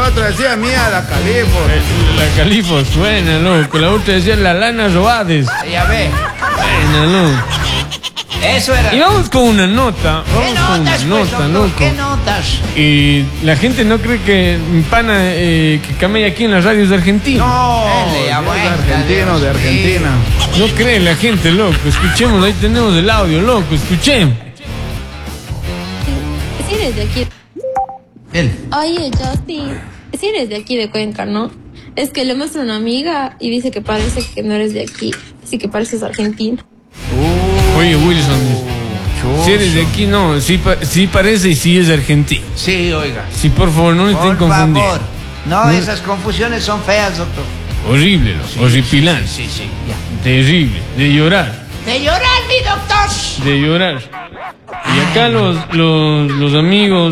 otra decía Mía la Califo. La Califo suena, loco. La otra decía la Lana Roades. Ya ve. Suena, loco. Eso era. Y vamos con una nota. ¿Qué notas, pues, doctor? Loco. ¿Qué notas? Y la gente no cree que mi pana que camella aquí en las radios de Argentina. No, Dale, aguanta, argentino, de Argentina. No cree la gente, loco. Escuchemos, ahí tenemos el audio, loco. Escuchemos. Si eres de aquí. Él. Oye, Justin, si eres de aquí de Cuenca, ¿no? Es que le muestra una amiga y dice que parece que no eres de aquí, así que pareces argentino. Oye, Wilson, si eres de aquí, no, sí parece y sí es argentino. Sí, oiga. Sí, por favor, no le estén Por confundiendo. favor. No, esas confusiones son feas, doctor. Horrible, loco, horripilante. Sí, ya. Terrible, de llorar, De llorar, mi doctor. de llorar. Y acá los amigos,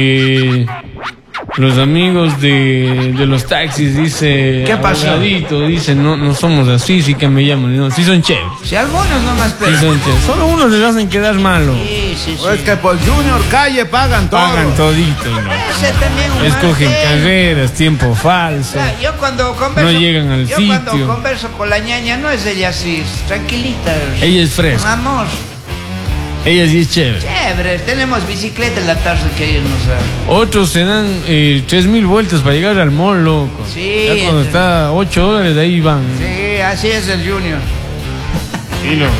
de los taxis, dice, ¿Qué pasó? Abogadito, dice, no somos así, sí que me llaman, no, sí son chéveres, Si algunos nomás sí pero. son chéveres. Solo unos les hacen quedar malo. Sí. Es que por Junior Calle pagan todo. Pagan todito, ¿no? Ese también un Escogen mal carreras, tiempo falso. Claro, yo cuando converso. No llegan al yo sitio. cuando converso con la ñaña, no es ella así, es tranquilita. Ella es fresca, Amor. ella sí es chévere. Chévere, tenemos bicicleta en la tarde que ellos nos dan. Otros se dan 3,000 vueltas para llegar al mall, loco. Sí, Ya cuando está $8, de ahí van. Sí, así es el Junior. Sí, loco.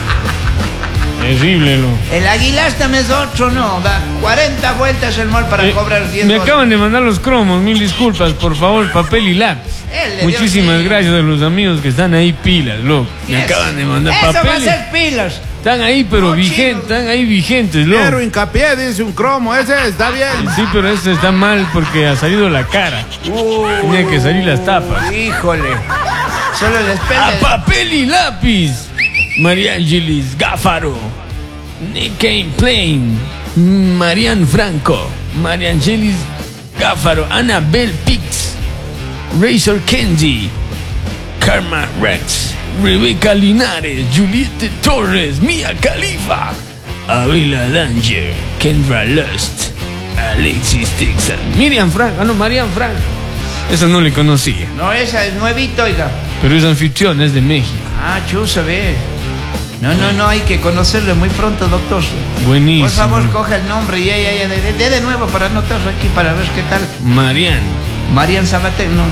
Terrible, loco. El Aguilar también es 8, no, da 40 vueltas el mall para cobrar 10 Me dólares. acaban de mandar los cromos, mil disculpas, por favor, papel y lápiz. Él le dio Muchísimas sí. gracias a los amigos que están ahí pilas, loco. Me Yes. acaban de mandar Eso va a papel. ser pilas. Están ahí, pero No, vigentes, chino. están ahí vigentes, Pero loco. hincapié, dice un cromo, ese está bien. Sí, pero este está mal porque ha salido la cara. Tiene que salir las tapas. Híjole. Solo les A pende. papel y lápiz. María Ángeles Gáfaro. Nick Plain. Marian Franco. María Ángeles Gáfaro. Annabel Pix. Razor Kenji. Karma Rex. Rebeca Linares. Juliette Torres. Mia Khalifa. Avila Danger. Kendra Lust. Alexis Texas. Marian Franco. Esa no le conocía. No, esa es nuevito, oiga. Pero es anfitrión, es de México. Ah, chusa, ve. No, hay que conocerle muy pronto, doctor. Buenísimo. Por favor, coja el nombre y ya, de nuevo para anotarlo aquí para ver qué tal. Marian. Marian Sabater, no.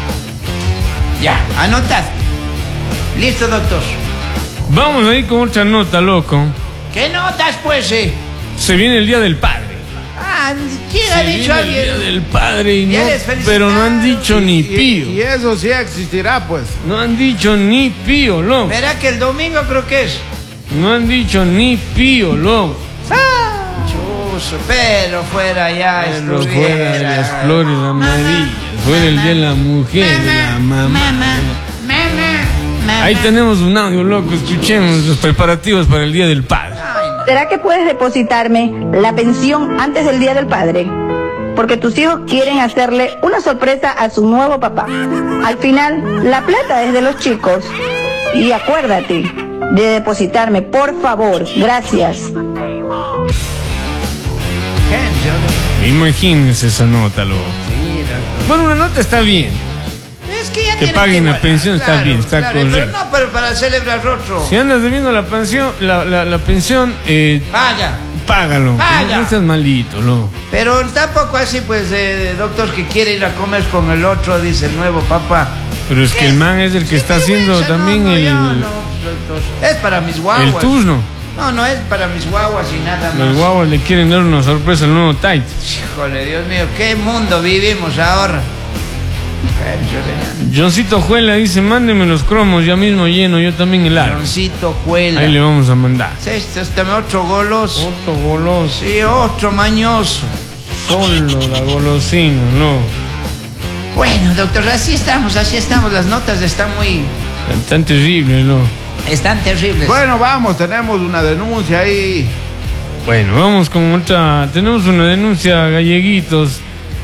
Ya, anotad. Listo, doctor. Vamos ahí con otra nota, loco. ¿Qué notas, pues, Se viene el Día del Padre. Ah, ¿quién Se ha dicho viene el Día alguien? del Padre y Ya no, les felicitaron. pero no han dicho ni Y pío. eso sí existirá, pues. No han dicho ni pío, loco. Verá que el domingo creo que es. No han dicho ni pío, loco. Chuso, pero fuera ya Pero estuviera. fuera de las flores amarillas. Fuera el Día de la Mujer, de la mamá. Ahí tenemos un audio, loco. Escuchemos los preparativos para el Día del Padre. ¿Será que puedes depositarme la pensión antes del Día del Padre? Porque tus hijos quieren hacerle una sorpresa a su nuevo papá. Al final, la plata es de los chicos. Y acuérdate de depositarme, por favor. Gracias. Imagínense esa nota, loco. Bueno, una nota está bien. Es que ya Que tienen paguen la guardar, pensión, está bien, está Pero correcto. no, pero para celebrar otro. Si andas debiendo la pensión, la pensión, Vaya. págalo. Paga. No seas malito, loco. Pero tampoco así, pues, doctor que quiere ir a comer con el otro, dice el nuevo papá. Pero es que el man es el que está haciendo también no, el doctor. Es para mis guaguas. turno. No es para mis guaguas y nada más. Los guaguas le quieren dar una sorpresa al nuevo Tight. Híjole, Dios mío, qué mundo vivimos ahora. Johncito Juela dice, mándeme los cromos, ya mismo lleno, yo también el arco. Johncito Juela. Ahí le vamos a mandar. Este otro goloso. Otro goloso. Sí, otro mañoso. Solo la golosina, no. Bueno, doctor, así estamos. Las notas están muy... Tan terrible, no. Están terribles. Bueno, vamos, tenemos una denuncia ahí. Bueno, vamos con otra. Tenemos una denuncia, galleguitos.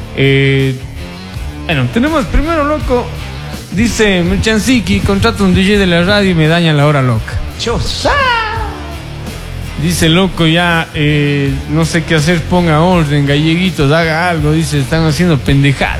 Bueno, tenemos primero, loco. Dice Merchansiki, contrata un DJ de la radio y me daña la hora loca. Chusa. Dice, loco, ya no sé qué hacer, ponga orden, galleguitos, haga algo. Dice, están haciendo pendejadas.